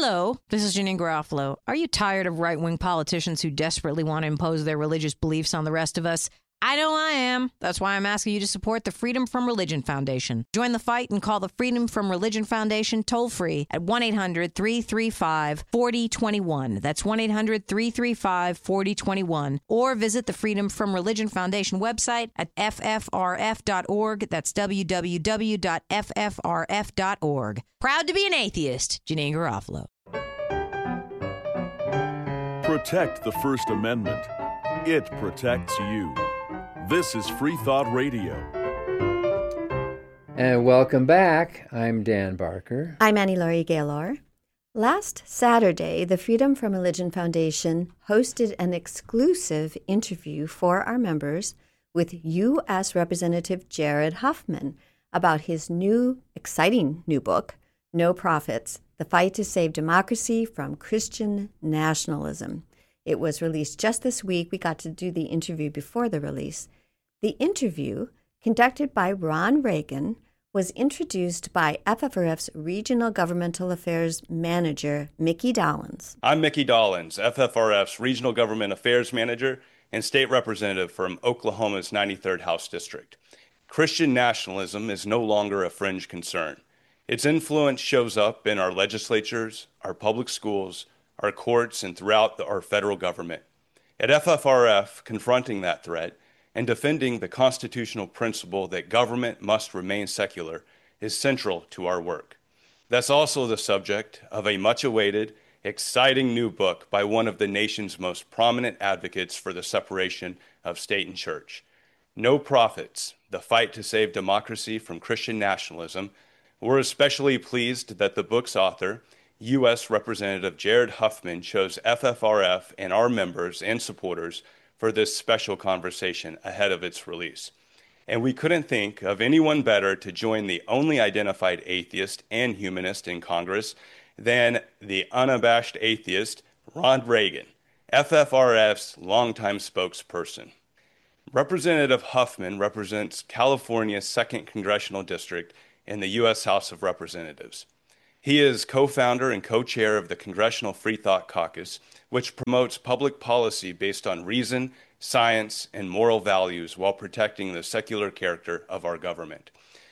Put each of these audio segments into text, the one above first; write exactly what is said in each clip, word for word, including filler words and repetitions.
Hello, this is Janine Garofalo. Are you tired of right-wing politicians who desperately want to impose their religious beliefs on the rest of us? I know I am. That's why I'm asking you to support the Freedom From Religion Foundation. Join the fight and call the Freedom From Religion Foundation toll-free at one eight hundred three three five four zero two one. That's one eight hundred three three five four zero two one. Or visit the Freedom From Religion Foundation website at f f r f dot org. That's w w w dot f f r f dot org. Proud to be an atheist, Janine Garofalo. Protect the First Amendment. It protects you. This is Free Thought Radio. And welcome back. I'm Dan Barker. I'm Annie Laurie Gaylor. Last Saturday, the Freedom From Religion Foundation hosted an exclusive interview for our members with U S Representative Jared Huffman about his new, exciting new book, No Profits: The Fight to Save Democracy from Christian Nationalism. It was released just this week. We got to do the interview before the release. The interview, conducted by Ron Reagan, was introduced by F F R F's Regional Governmental Affairs Manager, Mickey Dolenz. I'm Mickey Dolenz, F F R F's Regional Government Affairs Manager and State Representative from Oklahoma's ninety-third House District. Christian nationalism is no longer a fringe concern. Its influence shows up in our legislatures, our public schools, our courts, and throughout the, our federal government. At F F R F, confronting that threat and defending the constitutional principle that government must remain secular is central to our work. That's also the subject of a much-awaited, exciting new book by one of the nation's most prominent advocates for the separation of state and church. No Profits: The Fight to Save Democracy from Christian Nationalism. We're especially pleased that the book's author, U S Representative Jared Huffman, chose F F R F and our members and supporters for this special conversation ahead of its release. And we couldn't think of anyone better to join the only identified atheist and humanist in Congress than the unabashed atheist, Ron Reagan, F F R F's longtime spokesperson. Representative Huffman represents California's second Congressional District in the U S House of Representatives. He is co-founder and co-chair of the Congressional Free Thought Caucus, which promotes public policy based on reason, science, and moral values while protecting the secular character of our government.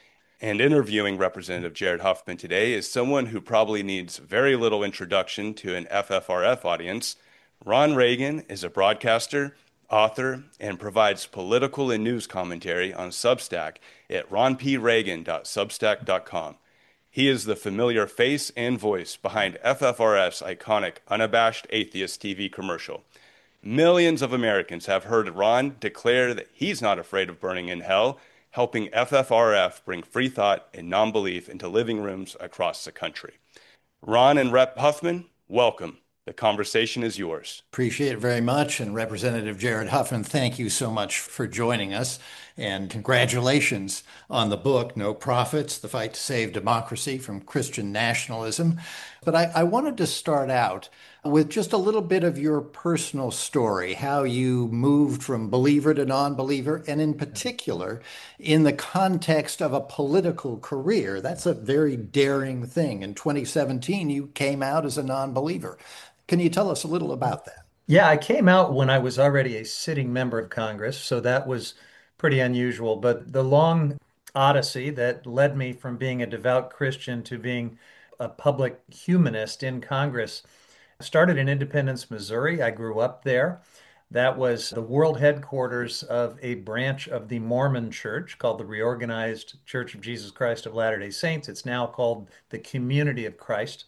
And interviewing Representative Jared Huffman today is someone who probably needs very little introduction to an F F R F audience. Ron Reagan is a broadcaster, author, and provides political and news commentary on Substack at ron p reagan dot substack dot com. He is the familiar face and voice behind F F R F's iconic Unabashed Atheist T V commercial. Millions of Americans have heard Ron declare that he's not afraid of burning in hell, helping F F R F bring free thought and non-belief into living rooms across the country. Ron and Rep Huffman, welcome. The conversation is yours. Appreciate it very much. And Representative Jared Huffman, thank you so much for joining us. And congratulations on the book, No Profits: The Fight to Save Democracy from Christian Nationalism. But I, I wanted to start out with just a little bit of your personal story, how you moved from believer to non-believer, and in particular, in the context of a political career. That's a very daring thing. In twenty seventeen, you came out as a non-believer. Can you tell us a little about that? Yeah, I came out when I was already a sitting member of Congress, so that was pretty unusual. But the long odyssey that led me from being a devout Christian to being a public humanist in Congress started in Independence, Missouri. I grew up there. That was the world headquarters of a branch of the Mormon Church called the Reorganized Church of Jesus Christ of Latter-day Saints. It's now called the Community of Christ.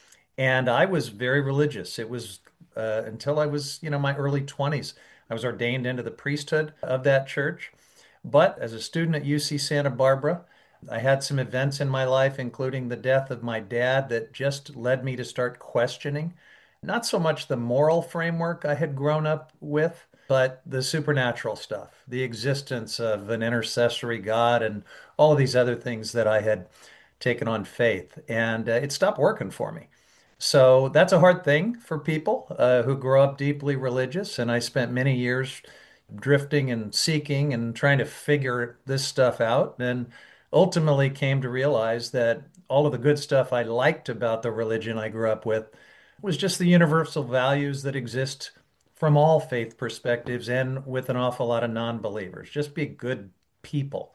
And I was very religious. It was uh, until I was, you know, my early twenties. I was ordained into the priesthood of that church. But as a student at U C Santa Barbara, I had some events in my life, including the death of my dad, that just led me to start questioning not so much the moral framework I had grown up with, but the supernatural stuff, the existence of an intercessory God and all of these other things that I had taken on faith. And uh, it stopped working for me. So that's a hard thing for people uh, who grow up deeply religious. And I spent many years drifting and seeking and trying to figure this stuff out, and ultimately came to realize that all of the good stuff I liked about the religion I grew up with was just the universal values that exist from all faith perspectives and with an awful lot of non-believers. Just be good people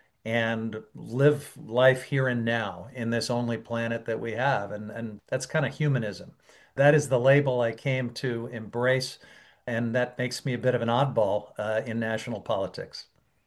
and live life here and now in this only planet that we have. And, and that's kind of humanism. That is the label I came to embrace, and that makes me a bit of an oddball uh, in national politics.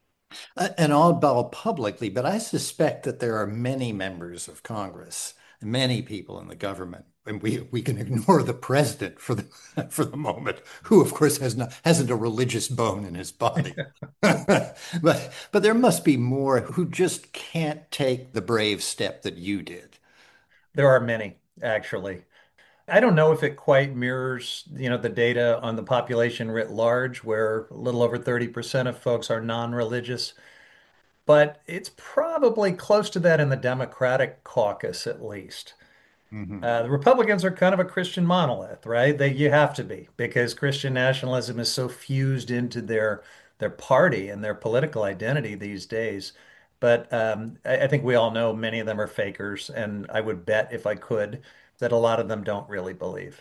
An oddball publicly, but I suspect that there are many members of Congress, many people in the government, and we we can ignore the president for the for the moment, who of course has not hasn't a religious bone in his body. but but there must be more who just can't take the brave step that you did. There are many, actually. I don't know if it quite mirrors, you know, the data on the population writ large, where a little over thirty percent of folks are non-religious, but it's probably close to that in the Democratic caucus, at least. Mm-hmm. Uh, the Republicans are kind of a Christian monolith, right? They, you have to be, because Christian nationalism is so fused into their their party and their political identity these days. But um, I, I think we all know many of them are fakers, and I would bet if I could that a lot of them don't really believe.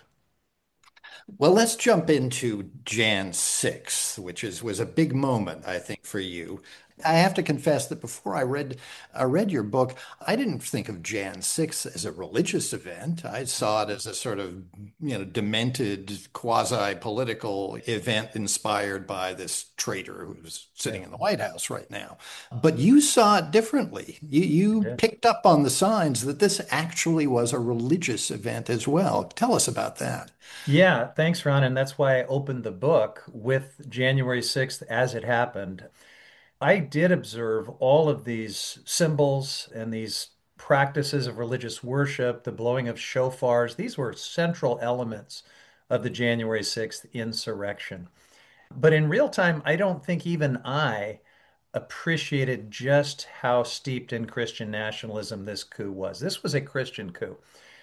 Well, let's jump into January sixth, which is was a big moment, I think, for you. I have to confess that before I read I read your book, I didn't think of January sixth as a religious event. I saw it as a sort of, you know, demented quasi-political event inspired by this traitor who's sitting in the White House right now. But you saw it differently. You you Yeah. picked up on the signs that this actually was a religious event as well. Tell us about that. Yeah, thanks, Ron. And that's why I opened the book with January sixth as it happened. I did observe all of these symbols and these practices of religious worship, the blowing of shofars. These were central elements of the January sixth insurrection. But in real time, I don't think even I appreciated just how steeped in Christian nationalism this coup was. This was a Christian coup.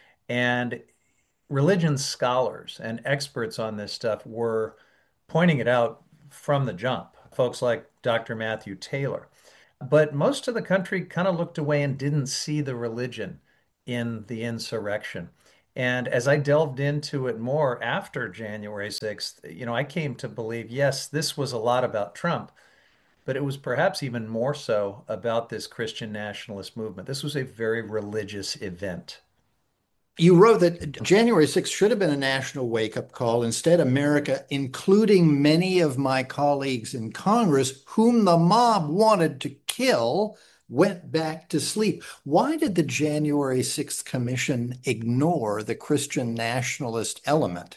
And religion scholars and experts on this stuff were pointing it out from the jump, folks like Doctor Matthew Taylor. But most of the country kind of looked away and didn't see the religion in the insurrection. And as I delved into it more after January sixth, you know, I came to believe, yes, this was a lot about Trump, but it was perhaps even more so about this Christian nationalist movement. This was a very religious event. You wrote that January sixth should have been a national wake-up call. Instead, America, including many of my colleagues in Congress, whom the mob wanted to kill, went back to sleep. Why did the January sixth Commission ignore the Christian nationalist element?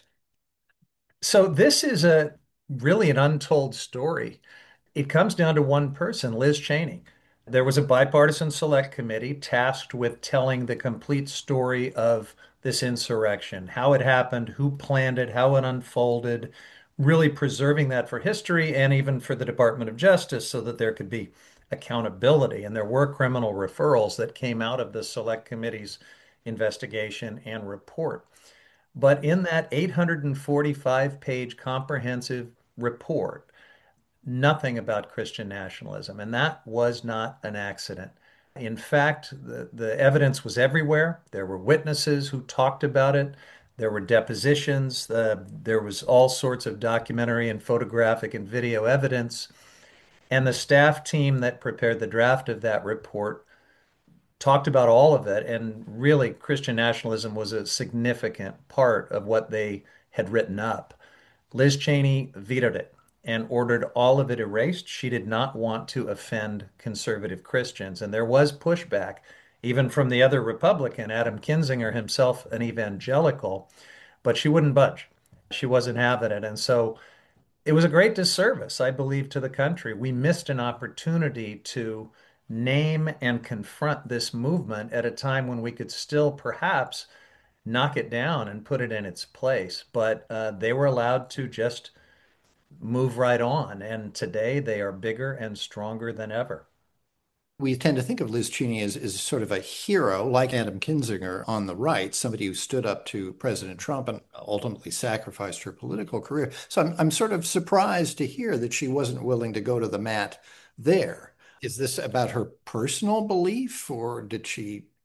So this is a really an untold story. It comes down to one person, Liz Cheney. There was a bipartisan select committee tasked with telling the complete story of this insurrection, how it happened, who planned it, how it unfolded, really preserving that for history and even for the Department of Justice so that there could be accountability. And there were criminal referrals that came out of the select committee's investigation and report. But in that eight hundred forty-five page comprehensive report, nothing about Christian nationalism. And that was not an accident. In fact, the, the evidence was everywhere. There were witnesses who talked about it. There were depositions. Uh, there was all sorts of documentary and photographic and video evidence. And the staff team that prepared the draft of that report talked about all of it. And really, Christian nationalism was a significant part of what they had written up. Liz Cheney vetoed it and ordered all of it erased. She did not want to offend conservative Christians. And there was pushback, even from the other Republican, Adam Kinzinger, himself an evangelical, but she wouldn't budge. She wasn't having it. And so it was a great disservice, I believe, to the country. We missed an opportunity to name and confront this movement at a time when we could still perhaps knock it down and put it in its place. But uh, they were allowed to just move right on. And today they are bigger and stronger than ever. We tend to think of Liz Cheney as, as sort of a hero, like Adam Kinzinger on the right, somebody who stood up to President Trump and ultimately sacrificed her political career. So I'm, I'm sort of surprised to hear that she wasn't willing to go to the mat there. Is this about her personal belief, or did she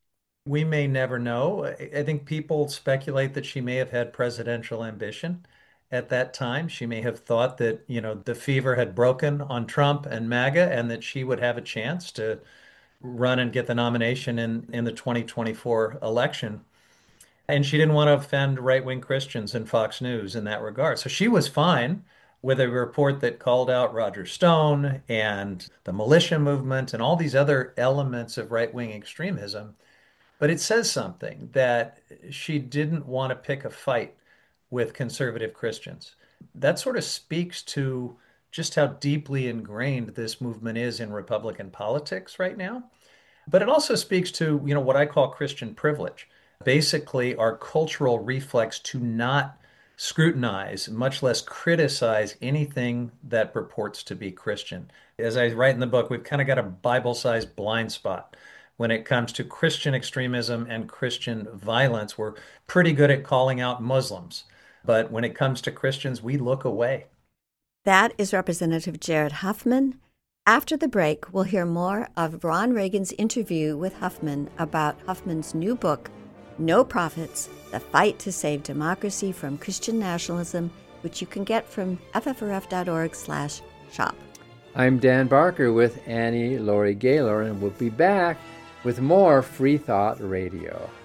We may never know. I think people speculate that she may have had presidential ambition at that time. She may have thought that, you know, the fever had broken on Trump and MAGA and that she would have a chance to run and get the nomination in, in the twenty twenty-four election. And she didn't want to offend right-wing Christians in Fox News in that regard. So she was fine with a report that called out Roger Stone and the militia movement and all these other elements of right-wing extremism. But it says something that she didn't want to pick a fight with conservative Christians. That sort of speaks to just how deeply ingrained this movement is in Republican politics right now. But it also speaks to, you know, what I call Christian privilege. Basically, our cultural reflex to not scrutinize, much less criticize anything that purports to be Christian. As I write in the book, we've kind of got a Bible-sized blind spot when it comes to Christian extremism and Christian violence. We're pretty good at calling out Muslims, but when it comes to Christians, we look away. That is Representative Jared Huffman. After the break, we'll hear more of Ron Reagan's interview with Huffman about Huffman's new book, No Prophets, The Fight to Save Democracy from Christian Nationalism, which you can get from F F R F dot org slash shop. I'm Dan Barker with Annie Laurie Gaylor, and we'll be back with more Free Thought Radio.